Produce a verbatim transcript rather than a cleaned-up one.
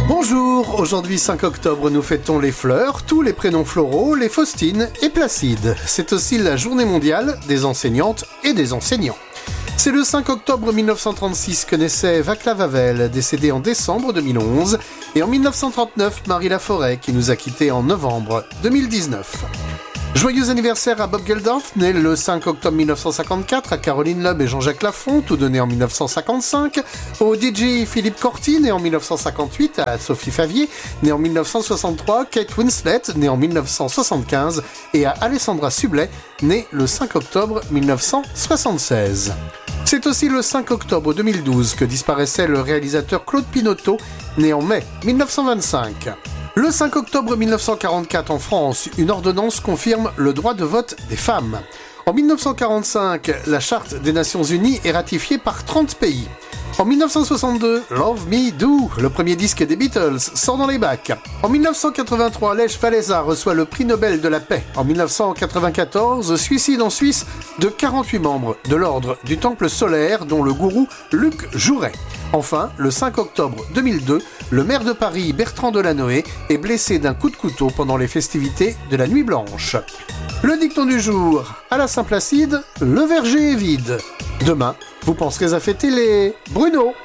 Bonjour, aujourd'hui cinq octobre, nous fêtons les fleurs, tous les prénoms floraux, les Faustine et Placide. C'est aussi la journée mondiale des enseignantes et des enseignants. C'est le cinq octobre mille neuf cent trente-six que naissait Václav Havel, décédé en décembre deux mille onze, et en mille neuf cent trente-neuf, Marie Laforêt, qui nous a quittés en novembre deux mille dix-neuf. Joyeux anniversaire à Bob Geldof, né le cinq octobre mille neuf cent cinquante-quatre, à Caroline Loeb et Jean-Jacques Lafont, tous deux nés en mille neuf cent cinquante-cinq, au D J Philippe Corti, né en mille neuf cent cinquante-huit, à Sophie Favier, née en mille neuf cent soixante-trois, Kate Winslet, née en mille neuf cent soixante-quinze, et à Alessandra Sublet, née le cinq octobre mille neuf cent soixante-seize. C'est aussi le cinq octobre deux mille douze que disparaissait le réalisateur Claude Pinoteau, né en mai mille neuf cent vingt-cinq. Le cinq octobre mille neuf cent quarante-quatre en France, une ordonnance confirme le droit de vote des femmes. En mille neuf cent quarante-cinq, la Charte des Nations Unies est ratifiée par trente pays. En mille neuf cent soixante-deux, Love Me Do, le premier disque des Beatles, sort dans les bacs. En mille neuf cent quatre-vingt-trois, Lech Walesa reçoit le prix Nobel de la paix. En mille neuf cent quatre-vingt-quatorze, suicide en Suisse de quarante-huit membres de l'ordre du Temple solaire, dont le gourou Luc Jouret. Enfin, le cinq octobre deux mille deux, le maire de Paris, Bertrand Delanoë, est blessé d'un coup de couteau pendant les festivités de la Nuit Blanche. Le dicton du jour, à la Saint-Placide, le verger est vide. Demain, vous penserez à fêter les Bruno.